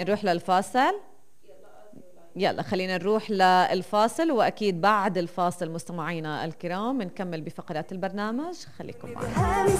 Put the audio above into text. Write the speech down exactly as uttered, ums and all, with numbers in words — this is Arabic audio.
نروح للفاصل. يلا خلينا نروح للفاصل، وأكيد بعد الفاصل مستمعينا الكرام نكمل بفقرات البرنامج، خليكم معنا.